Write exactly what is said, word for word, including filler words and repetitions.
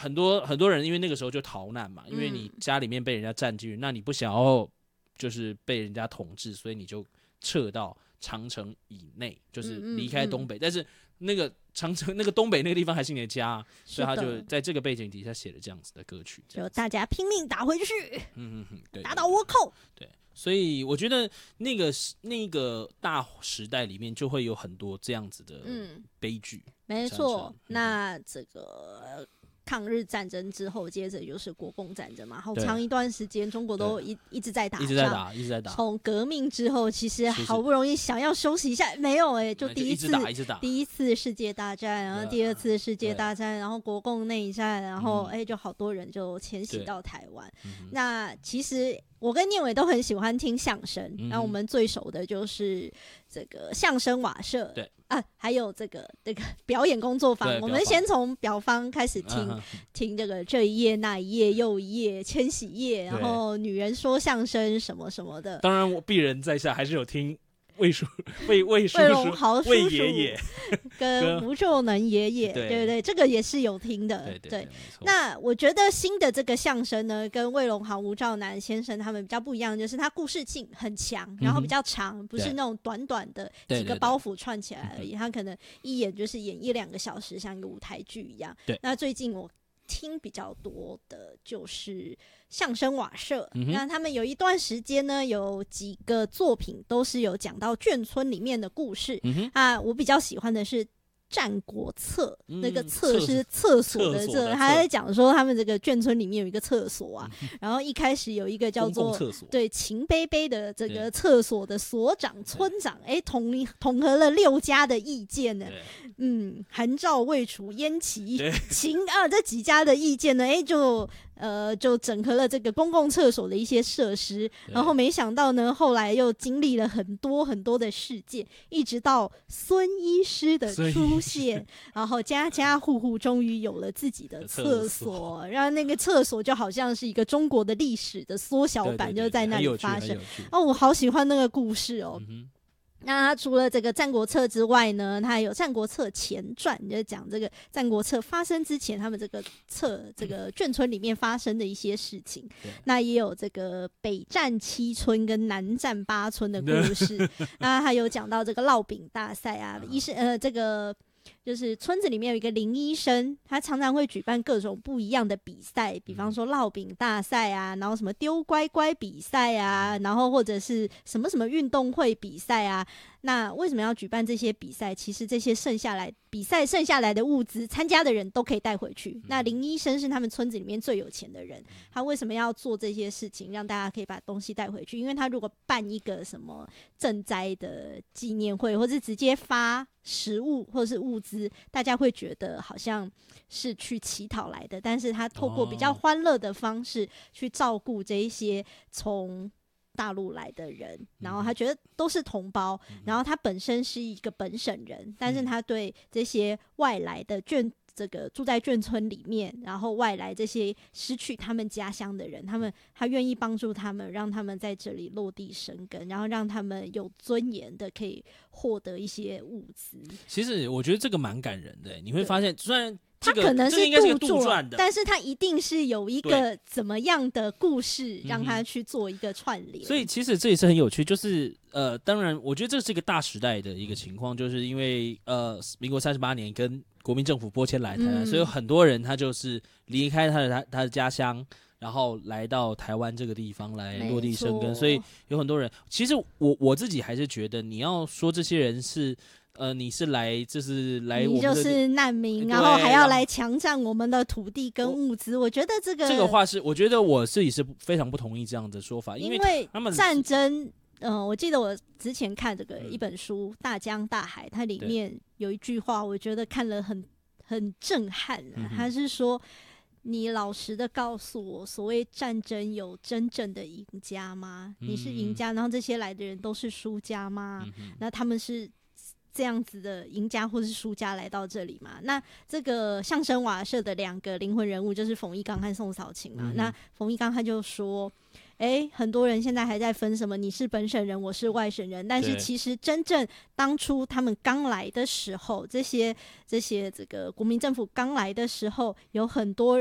很多很多人因为那个时候就逃难嘛，因为你家里面被人家占据，那你不想要就是被人家统治，所以你就撤到长城以内，就是离开东北。嗯嗯嗯但是那个长城那个东北那个地方还是你的家，所以他就在这个背景底下写了这样子的歌曲， 就大家拼命打回去， 嗯嗯嗯，对， 打倒倭寇。 对，所以我觉得那个那个大时代里面就会有很多这样子的悲剧。 嗯、没错，那这个。抗日战争之后，接着就是国共战争嘛，好长一段时间，中国都一一直在打仗， 一直在打，一直在打。 从革命之后，其实好不容易想要休息一下，没有哎、欸，就第一次第一次世界大战，然后第二次世界大战，然后国共内战，然后哎、欸，就好多人就迁徙到台湾。那其实我跟念伟都很喜欢听相声，那、嗯、我们最熟的就是这个相声瓦舍， 对啊，还有这个这个表演工作坊，我们先从表坊开始听、嗯、听这个这一页那一页又一页千禧夜，然后女人说相声什么什么的。 当然我鄙人在下还是有听魏叔魏魏叔魏龙豪叔叔魏爷爷跟吴秀能爷爷，对对对，这个也是有听的。 对 对, 对, 对， 那我觉得新的这个相声呢，跟魏龙豪、吴兆南先生他们比较不一样，就是他故事性很强，然后比较长，嗯、不是那种短短的几个包袱串起来而已。他可能一演就是演一两个小时，像一个舞台剧一样。 对， 那最近我听比较多的就是相声瓦舍、嗯、那他们有一段时间呢，有几个作品都是有讲到眷村里面的故事、嗯、啊，我比较喜欢的是战国策、嗯、那个厕是厕所的厕，他在讲说他们这个眷村里面有一个厕所啊、嗯、然后一开始有一个叫做对秦贝贝的这个厕所的所长村长，哎，统统合了六家的意见呢，嗯，韩赵魏楚燕齐秦啊这几家的意见呢，哎，就呃就整合了这个公共厕所的一些设施，然后没想到呢，后来又经历了很多很多的事件，一直到孙医师的出现，然后家家户户终于有了自己的厕所，然后那个厕所就好像是一个中国的历史的缩小版，就在那里发生。哦，我好喜欢那个故事哦。嗯，那他除了这个《战国策》之外呢，他还有《战国策前传》，就是讲这个《战国策》发生之前，他们这个策这个眷村里面发生的一些事情。那也有这个北战七村跟南战八村的故事。那还有讲到这个烙饼大赛啊，医生呃这个。就是村子里面有一个林医生，他常常会举办各种不一样的比赛，比方说烙饼大赛啊，然后什么丢乖乖比赛啊，然后或者是什么什么运动会比赛啊。那为什么要举办这些比赛？其实这些剩下来比赛剩下来的物资，参加的人都可以带回去。那林医生是他们村子里面最有钱的人，他为什么要做这些事情，让大家可以把东西带回去？因为他如果办一个什么赈灾的纪念会，或是直接发食物或是物资，大家会觉得好像是去乞讨来的，但是他透过比较欢乐的方式去照顾这一些从大陆来的人，然后他觉得都是同胞，然后他本身是一个本省人，但是他对这些外来的眷这个住在眷村里面，然后外来这些失去他们家乡的人，他们他愿意帮助他们，让他们在这里落地生根，然后让他们有尊严的可以获得一些物资。 其实我觉得这个蛮感人的，你会发现虽然他可能是杜撰的，但是他一定是有一个怎么样的故事让他去做一个串联、嗯、 所以其实这也是很有趣，就是呃，当然我觉得这是一个大时代的一个情况，就是因为呃，民国三十八年跟国民政府拨迁来台湾、嗯，所以有很多人他就是离开他的他他的家乡，然后来到台湾这个地方来落地生根，所以有很多人。其实我我自己还是觉得，你要说这些人是。呃，你是来，就是来我们的， 你就是难民，然后还要来强占我们的土地跟物资。我觉得这个这个话是，我觉得我自己是非常不同意这样的说法，因为他们战争。嗯、呃，我记得我之前看这个一本书《大江大海》，它里面有一句话，我觉得看了很很震撼、啊。他是说：“你老实的告诉我，所谓战争有真正的赢家吗？你是赢家，然后这些来的人都是输家吗？那他们是？”这样子的赢家或是输家来到这里嘛？那这个相声瓦舍的两个灵魂人物就是冯翊纲和宋少卿嘛。嗯、那冯翊纲他就说：“哎、欸，很多人现在还在分什么你是本省人，我是外省人，但是其实真正当初他们刚来的时候，这些这些这个国民政府刚来的时候，有很多